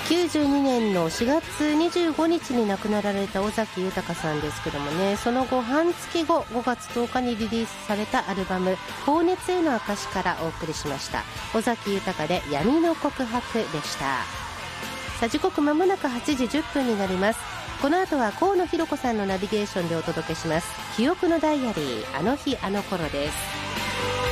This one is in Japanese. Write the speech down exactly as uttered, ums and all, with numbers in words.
きゅうじゅうにねんのしがつにじゅうごにちに亡くなられた尾崎豊さんですけどもね、その後半月後ごがつとおかにリリースされたアルバム高熱への証からお送りしました。尾崎豊で闇の告白でした。さあ時刻まもなくはちじじゅっぷんになります。この後は河野ひろ子さんのナビゲーションでお届けします。記憶のダイアリー、あの日あの頃です。